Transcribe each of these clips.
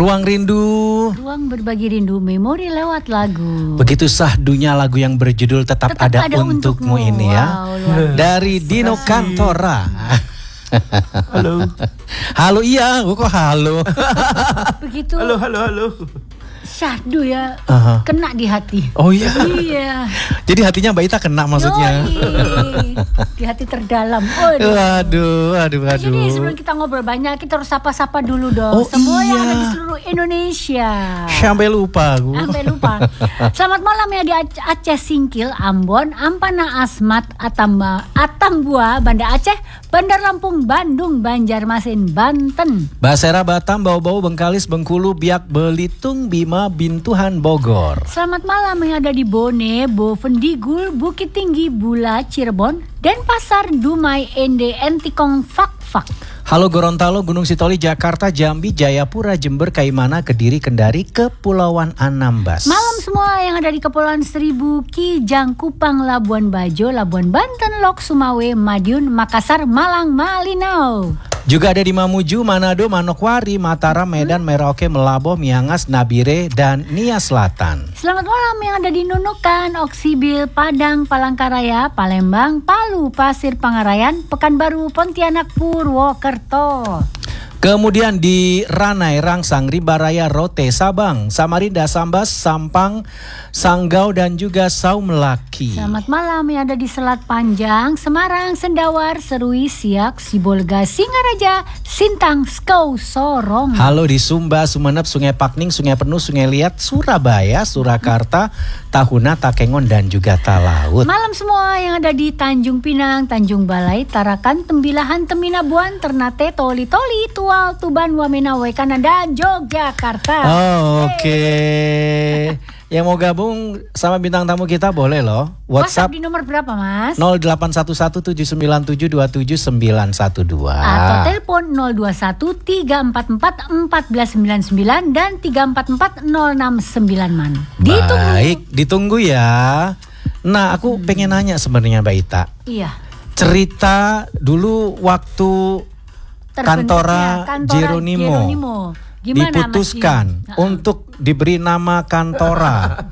Ruang Rindu. Ruang berbagi rindu, memori lewat lagu. Begitu sahdunya lagu yang berjudul Tetap Ada Untukmu ini ya. Dari Dino Cantora. Halo. Halo iya, kok halo. Begitu. Halo. Syahdu ya, kena di hati. Oh iya. Iya. Jadi hatinya Mbak Ita kena maksudnya. Yoi. Di hati terdalam. Aduh. Jadi sebelum kita ngobrol banyak, kita harus sapa-sapa dulu dong. Oh, Semua iya. yang ada di seluruh Indonesia. Sampai lupa aku. Selamat malam ya di Aceh Singkil, Ambon, Ampana Asmat, Atambua, Banda Aceh, Bandar Lampung, Bandung, Banjarmasin, Banten, Basera, Batam, Bau-Bau, Bengkalis, Bengkulu, Biak, Belitung, Bima, Bintuhan, Bogor. Selamat malam yang ada di Bone, Bovendigul, Bukit Tinggi, Bula, Cirebon, Denpasar, Dumai, Ende, Entikong, Fak. Halo Gorontalo, Gunung Sitoli, Jakarta, Jambi, Jayapura, Jember, Kaimana, Kediri, Kendari, Kepulauan Anambas. Malam semua yang ada di Kepulauan Seribu, Kijang, Kupang, Labuan Bajo, Labuan Banten, Lok, Sumawe, Madiun, Makassar, Malang, Malinau. Juga ada di Mamuju, Manado, Manokwari, Mataram, Medan, Merauke, Melabo, Miangas, Nabire, dan Nia Selatan. Selamat malam yang ada di Nunukan, Oksibil, Padang, Palangkaraya, Palembang, Palu, Pasir Pangarayan, Pekanbaru, Pontianak, Purwokerto. Kemudian di Ranai, Rangsang, Rimbaraya, Rote, Sabang, Samarinda, Sambas, Sampang, Sanggau, dan juga Saumelaki. Selamat malam yang ada di Selat Panjang, Semarang, Sendawar, Serui, Siak, Sibolga, Singaraja, Sintang, Skau, Sorong. Halo di Sumba, Sumeneb, Sungai Pakning, Sungai Penuh, Sungai Liat, Surabaya, Surakarta, Tahuna, Takengon, dan juga Talaut. Malam semua yang ada di Tanjung Pinang, Tanjung Balai, Tarakan, Tembilahan, Teminabuan, Ternate, Toli-Toli, Tual, Tuban, Wamena, Wekana, dan Yogyakarta. Oh, oke. Yang mau gabung sama bintang tamu kita boleh loh. WhatsApp di nomor berapa, Mas? 0811792912 atau telepon 021-344-1499 dan 344-069 man. Ditunggu. Baik, ditunggu ya. Nah, aku pengen nanya sebenarnya Mbak Ita. Iya. Cerita dulu waktu Cantora Geronimo diputuskan untuk diberi nama Cantora.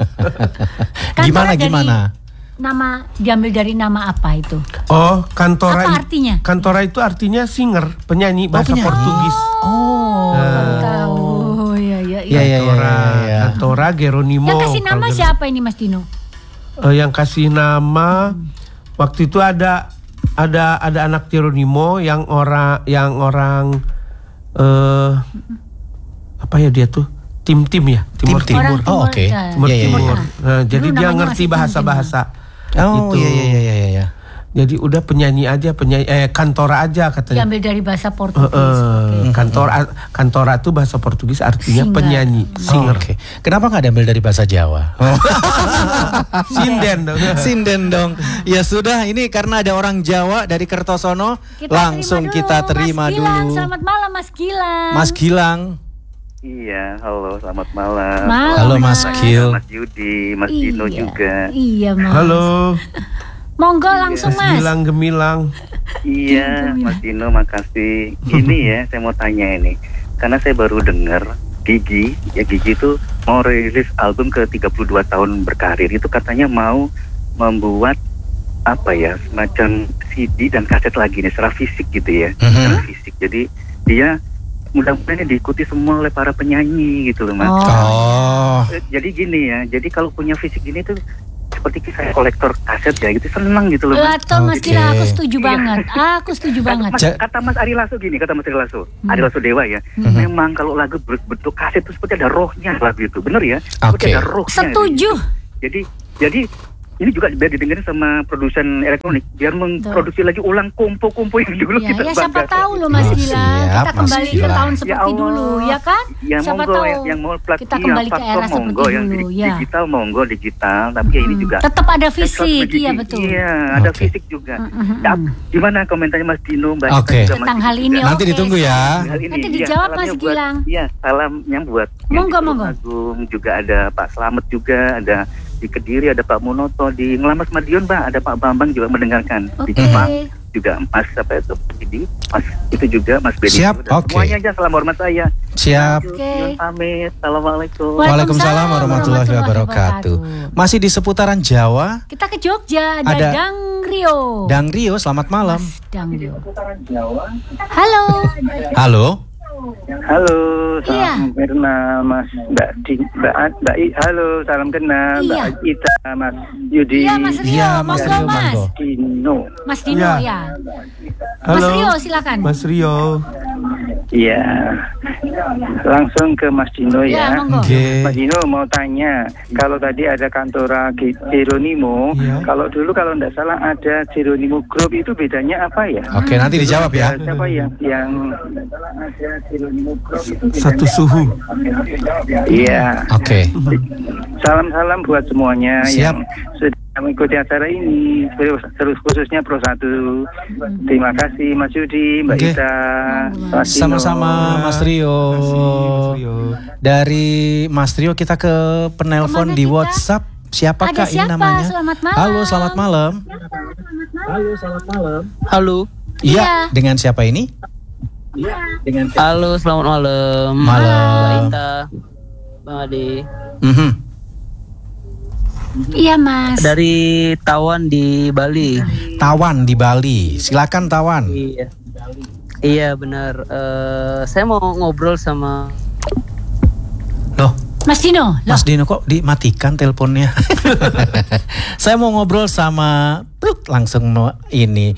Gimana? Nama diambil dari nama apa itu? Oh, Cantora. Apa artinya? Cantora itu artinya singer, penyanyi bahasa Portugis. Iya. Cantora Geronimo. Yang kasih nama siapa ini, Mas Dino? Yang kasih nama waktu itu ada anak Geronimo yang orang apa ya dia tuh tim ya Timur. Oh oke. Timur. Nah, jadi dia ngerti bahasa-bahasa. Oh iya. Jadi udah penyanyi Cantora aja katanya. Diambil dari bahasa Portugis. Cantora itu bahasa Portugis artinya singer. penyanyi, singer. Oke. Kenapa nggak diambil dari bahasa Jawa? Sinden dong. Ya sudah, ini karena ada orang Jawa dari Kertosono, langsung kita terima Mas dulu. Gilang, selamat malam Mas Gilang. Mas Gilang. Iya, halo, selamat malam. Halo Mas Gil. Mas Yudi, Mas Dino juga. Iya Mas. Halo. Monggo langsung Mas. Gemilang. Iya, Mas Dino, makasih. Ini ya, saya mau tanya ini. Karena saya baru dengar Gigi itu mau rilis album ke 32 tahun berkarir. Itu katanya mau membuat apa ya, semacam CD dan kaset lagi nih, secara fisik gitu ya. Secara fisik. Jadi dia mudah-mudahan diikuti semua oleh para penyanyi gitu loh Mas. Jadi gini ya, jadi kalau punya fisik gini tuh seperti saya kolektor kaset ya gitu, senang gitu loh Mas. Mas Gilang, aku setuju banget. Kata Mas Ari Lasso gini, Ari Lasso Dewa ya. Memang kalau lagu berbentuk kaset itu seperti ada rohnya lagu itu, bener ya? Seperti ada rohnya. Setuju. Jadi ini juga biar didengerin sama produsen elektronik, biar memproduksi lagi ulang kompo-kompo yang dulu kita banggakan. Siapa tahu loh Mas Gilang, kita kembali ke tahun seperti dulu, ya kan? Ya siapa monggo, tahu yang mau plat, kita kembali ke era seperti yang dulu, digital monggo digital, tapi ya ini juga tetap ada fisik, iya betul. Iya, ada fisik juga. Gimana komentarnya Mas Dino, Mbak? Tentang hal ini. Nanti ditunggu ya. Nanti dijawab Mas Gilang. Iya, salamnya buat monggo. Agung juga ada Pak Slamet juga ada. Di Kediri ada Pak Munoto, di Ngelamas Madiun Mbak ada Pak Bambang juga mendengarkan. Oke. Di Jepang juga Mas apa itu Bedi, Mas itu juga Mas Bedi. Siap, oke. Semuanya aja salam hormat saya. Siap. Oke. Yun pamit. Assalamualaikum. Waalaikumsalam warahmatullahi wabarakatuh. Masih di seputaran Jawa. Kita ke Jogja, ada Dang Rio. Dang Rio, selamat malam. Mas Dang Rio. Halo. Halo. Halo, Iya. salam kenal Mas Mbak I, halo, salam kenal Iya. Mbak Ita, Mas Yudi. Iya Mas Rio, Iya, Mas monggo Rio, Mas. monggo. Dino. Mas Dino Iya. ya. Halo. Mas Rio silakan. Mas Rio. Iya. Langsung ke Mas Dino Iya, ya. monggo. Oke. Mas Dino mau tanya, kalau tadi ada kantora Jeronimo, Iya. kalau dulu kalau tidak salah ada Jeronimo Group, itu bedanya apa ya? Oke, nanti dijawab ya. Siapa yang ada Jeronimo Group itu Satu suhu. Iya. Oke. Salam-salam buat semuanya Siap. yang sudah mengikuti acara ini, terus khususnya Pro 1. Terima kasih Mas Yudi, Mbak Oke. Ita, Mas Dino. Sama-sama Mas Rio. Mas Rio. Dari Mas Rio kita ke penelpon Kemana di kita? WhatsApp. Siapakah Ada ini siapa? namanya? Selamat malam. Halo, selamat malam. Halo. Iya, Iya. dengan siapa ini? Halo, selamat malam. Malam. Mbak Ita, Bang Ade. Mhm. Iya Mas. Dari Tawan di Bali. Tawan di Bali. Silakan Tawan. Iya. Iya benar. Saya mau ngobrol sama. Loh, Mas Dino. Loh. Mas Dino kok dimatikan teleponnya? Saya mau ngobrol sama langsung ini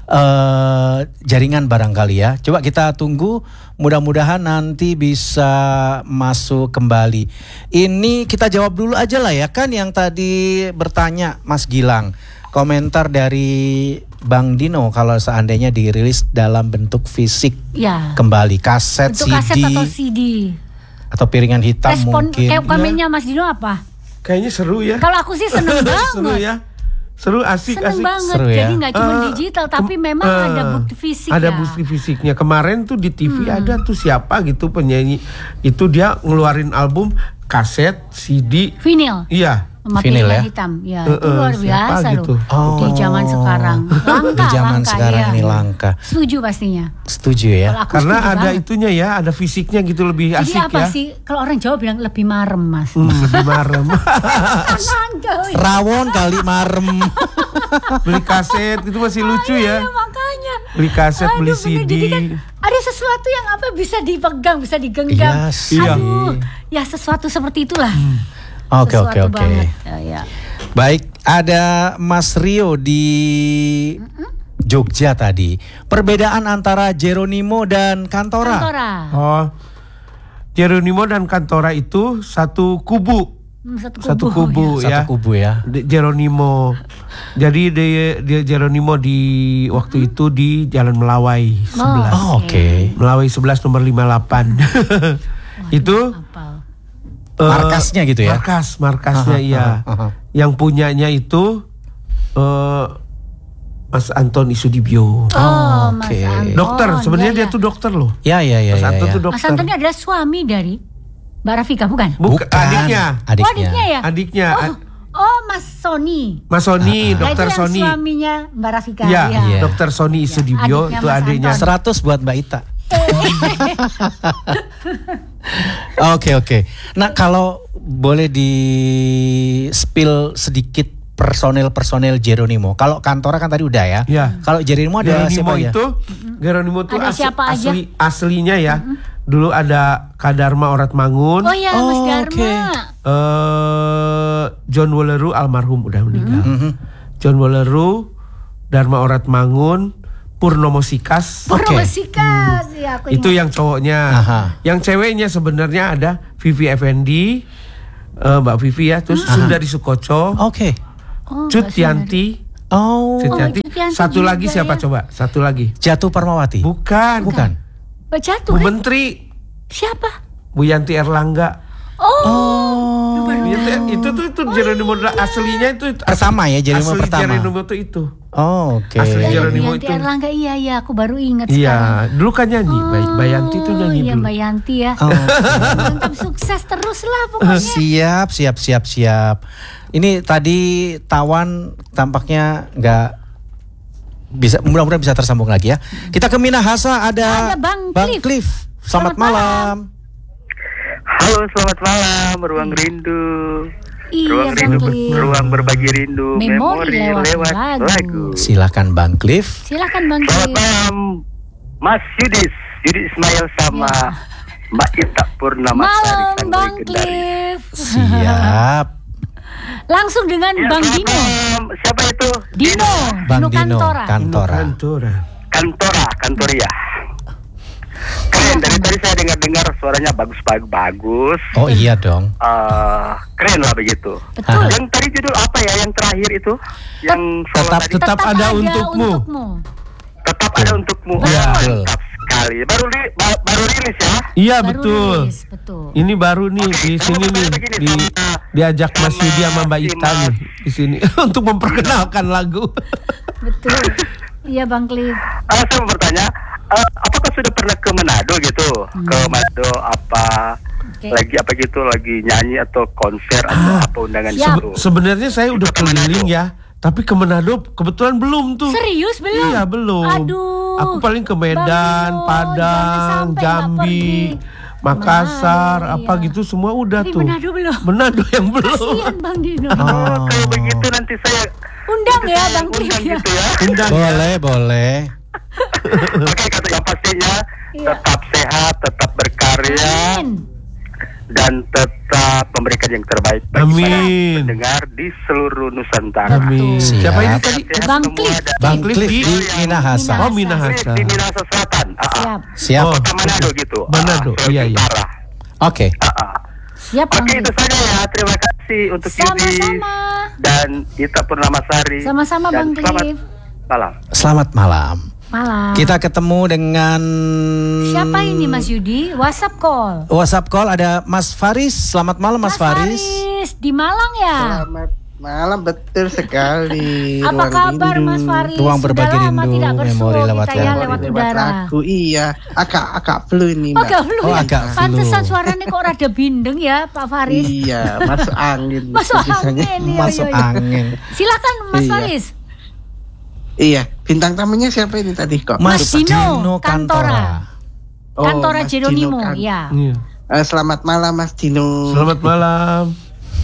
jaringan barangkali ya. Coba kita tunggu, mudah-mudahan nanti bisa masuk kembali. Ini kita jawab dulu aja lah ya, kan yang tadi bertanya Mas Gilang. Komentar dari Bang Dino kalau seandainya dirilis dalam bentuk fisik Ya. kembali, kaset, Bentuk kaset CD atau CD. atau piringan hitam Respon mungkin. kayak komennya Mas Dino apa? Kayaknya seru ya. Kalau aku sih seneng Seru banget. ya. Seru, asik, Seneng asik. banget. Seru ya. Jadi nggak cuma Eh, digital tapi memang ada bukti fisik Ada ya. bukti fisiknya. Kemarin tuh di TV ada tuh siapa gitu penyanyi. Itu dia ngeluarin album kaset, CD. Vinyl. Iya. Sama Vinyl piringan ya? hitam. Ya, itu luar siapa biasa gitu? loh. Oh. Di zaman sekarang. Langka, Di zaman langka, sekarang ya. ini langka. Setuju pastinya. Setuju ya. Kalau aku Karena setuju ada banget. itunya ya, ada fisiknya gitu lebih Jadi asik apa ya. sih? Kalau orang Jawa bilang lebih marem Mas. Lebih marem. Langka, wih. Rawon kali marem. Beli kaset itu masih lucu Iya, ya. makanya. Beli kaset, beli Aduh, bener. CD. Jadi kan ada sesuatu yang apa bisa dipegang, bisa digenggam. Yes. Iya. Aduh, ya sesuatu seperti itulah. Oke, oke, Sesuatu oke. banget. Ya. Baik, ada Mas Rio di Jogja tadi. Perbedaan antara Jeronimo dan Kantora. Kantora. Oh. Jeronimo dan Kantora itu satu kubu. Satu kubu ya. Satu kubu ya. Jeronimo. Jadi dia Jeronimo di waktu itu di Jalan Melawai 11. Oh, oke. Melawai 11 nomor 58. Itu Apal. Markasnya gitu ya? Markasnya Aha, iya. aha. Yang punyanya itu Mas Anton Isudibyo. Oh, Mas Oke. Anton. Dokter, sebenarnya Iya, dia iya. tuh dokter loh. Ya, ya, ya. Mas ya, Anton ya. tuh Mas dokter. Anton ini adalah suami dari Mbak Rafika, bukan? Bukan, adiknya. Oh, adiknya ya? Adiknya. Oh, Mas Sony. Mas Sony, Nah, dokter itu yang Sony. suaminya Mbak Rafika. Iya, Iya. dokter Sony Isudibyo adiknya itu Mas adiknya. Anton. 100 buat Mbak Ita. Oke, oke. Nah, kalau boleh di spill sedikit personel Jeronimo. Kalau Kantora kan tadi udah ya. Iya. Kalau Jeronimo ada siapa ya? Jeronimo itu Ada siapa aja? aslinya ya. Dulu ada Kadarma Orat Mangun. Oh ya, Mas Oh, Dharma. oke. John Woleru almarhum udah meninggal. John Woleru, Dharma Orat Mangun, Purnomo Sikas. Purnomo Sikas. Ya, aku Itu ingat. yang cowoknya. Aha. Yang ceweknya sebenarnya ada Vivi Effendi, Mbak Vivi ya, terus Sundari Sukoco, Oke. Oh, Cut Mbak Sundari. Yanti, Oh, Cut Yanti. Cut Yanti Satu juga lagi siapa ya. coba? Satu lagi. Jatuh Parmawati. Bukan. Bukan. Mbak Jatuh. Bu kan? Menteri, Siapa? Bu Yanti Erlangga. Oh. Itu Jeronimo aslinya itu Pertama ya, Jeronimo asli pertama. Jeronimo itu. Oh, oke. Asli Ya, Jeronimo Yanti itu. Erlangga, iya, aku baru ingat sekarang. Iya, dulu kan nyanyi. Bayanti tuh nyanyi Iya, dulu. Mbak Yanti ya. Oh. Mantap, sukses terus lah pokoknya. Siap. Ini tadi Tawan tampaknya nggak mudah-mudahan bisa tersambung lagi ya. Kita ke Minahasa ada Bang Cliff. Selamat malam. Halo, selamat malam, Ruang Rindu. Iya, Bang Cliff. Ruang berbagi rindu, memori lewat lagu. Silakan Bang Cliff. Silakan Bang Selamat Cliff. malam, Mas Yudi Ismail sama Mbak Ita Purnama. Malam Bang Cliff. Siap. Langsung dengan Ya, Bang selamat Dino. malam. Siapa itu? Dino. Bang Dino Kantora. Kantora. Kantoria. Keren, dari tadi saya dengar suaranya bagus. Oh iya dong. Keren lah begitu. Betul. Yang tadi judul apa ya? Yang terakhir itu? Yang solo tadi? Tetap ada untukmu. Tetap ada untukmu. Iya. Mantap sekali. Baru rilis ya? Iya Baru betul. rilis, betul. Ini baru nih Oke, di sini kamu nih begini diajak Mas sama Yudi sama Mbak Ita si nih di sini untuk memperkenalkan lagu. Betul. Iya Bang Cliff. Saya mau bertanya, apakah sudah pernah ke Manado gitu? Ke Manado apa? Oke. Lagi nyanyi atau konser atau apa undangan Siap. gitu? Sebenarnya saya udah Ke Manado. keliling ya, tapi ke Manado kebetulan belum tuh. Serius belum? Iya belum. Aduh. Aku paling ke Medan, Bang Dino, jangan Padang, sampai nggak Jambi, pergi. Makassar, Manado, apa iya. gitu semua udah Tapi tuh. Manado belum. Manado yang belum. Kasihan Bang Dino. Kalau begitu nanti saya Undang ya Bang Cliff undang ya. gitu ya. Undang ya. Boleh. Oke, kata yang pastinya Iya. tetap sehat, tetap berkarya, Amin. dan tetap memberikan yang terbaik bagi Amin. para pendengar di seluruh Nusantara. Amin. Siap. Siapa ini tadi? Sehat Bang semua Cliff. dan Bang Cliff Cliff di di Minahasa. Oh Minahasa. di Minahasa Selatan. Siap. Siap. Oh. Kota Manado gitu. Manado, Sulawesi iya, iya. Utara. Oke. Siap Bang Oke, itu Cliff. saja ya. Terima kasih untuk Yudi Sama-sama. dan Ita Purnamasari. Sama-sama, Dan Bang selamat Cliff. malam. Selamat malam. Malam. Kita ketemu dengan Siapa ini Mas Yudi? WhatsApp call. WhatsApp call ada Mas Faris. Selamat malam Mas Faris. Di Malang ya? Selamat malam, betul sekali. Apa Ruang kabar rindu. Mas Faris? Ruang Sudah berbagi lama rindu, tidak bersua memori lewat kita ya lagu. lewat Lewat udara. lagu, iya. Agak flu ini, Oh Mbak. gak flu Oh, ya? agak flu. Pantesan suaranya kok rada bindeng ya Pak Faris. Iya, masuk angin. Masuk tulisannya. angin. Iya, Masuk iya, iya. angin. Silakan Mas Iya. Faris. Iya, bintang tamunya siapa ini tadi kok? Mas Mas Dino Dino Kantora. Oh, Kantora Mas Jeronimo, Dino Kan- ya. Iya. Selamat malam Mas Dino. Selamat malam.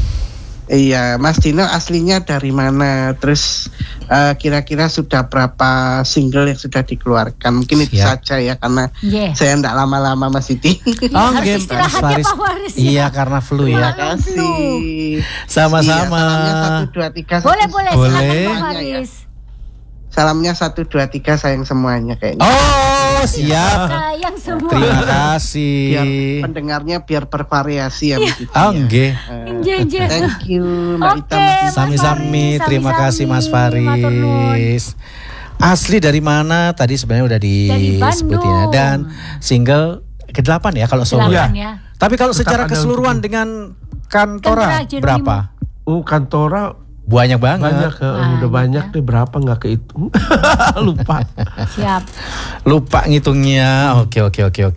Iya, Mas Dino aslinya dari mana? Terus kira-kira sudah berapa single yang sudah dikeluarkan? Mungkin itu Siap. saja ya, karena Yeah. saya enggak lama-lama Mas Siti. Oh, harus oke, istirahat Mas ya, Faris. Pak Faris, ya. Iya, karena flu ya. Terima kasih. Sama-sama. Iya, salamnya 1, 2, 3. Boleh, boleh. Boleh. Silakan Pak Semuanya ya. Faris. Salamnya 1, 2, 3 sayang semuanya kayaknya. Oh, siap. Sayang semua. Terima kasih. Biar pendengarnya biar bervariasi ya Mas Siti. Oh, nggih. Inje. Thank you Mbak Oke, Ita, Mas Siti. Mas Sami-sami, Faris, terima sami-sami. kasih Mas Matur nuwun. Faris. Asli dari mana? Tadi sebenarnya udah Dari disebutin ya. Bandung. Dan single ke-8 ya kalau solo. Silakan Iya. ya. Tapi kalau Tetap secara ada keseluruhan untukmu. dengan Kantora Kantora Jeronimo. berapa? Kantora Banyak banget. banyak, udah banyak ya. deh, berapa nggak kehitung. Lupa. Siap. Lupa ngitungnya. Oke.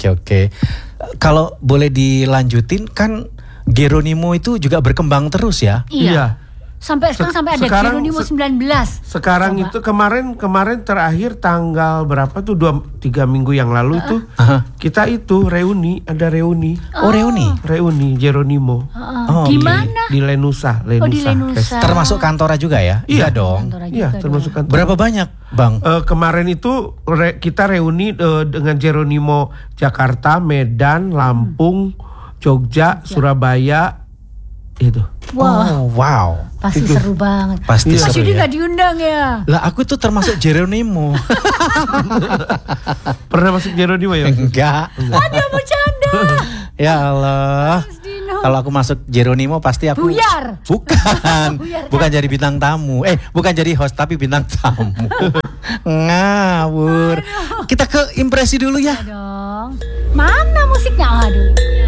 Kalau boleh dilanjutin kan Geronimo itu juga berkembang terus ya. Iya. Sampai sekarang sampai ada sekarang Jeronimo 19. Sekarang Coba. itu kemarin terakhir tanggal berapa tuh 2-3 minggu yang lalu tuh Aha. kita itu ada reuni Oh, reuni. Jeronimo Oh, Di oke. mana? di Lenusa. Oh, di Lenusa. Termasuk Kantora juga ya? Iya dong. Kantora Iya, juga termasuk dong. Kantora. Berapa banyak, Bang? Kemarin itu kita reuni dengan Jeronimo Jakarta, Medan, Lampung, Jogja, Surabaya itu. Wah, Oh, wow. pasti seru banget. Pasti Mas seru Yudi ya. gak diundang ya? Lah aku tuh termasuk Geronimo. Pernah masuk Jeronimo ya? Enggak. Ada bercanda. Ya Allah. Mas Dino. Kalau aku masuk Geronimo pasti aku Buyar. Bukan. Buyar Bukan jadi bintang tamu. Bukan jadi host tapi bintang tamu. Ngawur. Kita ke impresi dulu ya. Dong. Mana musiknya? Aduh.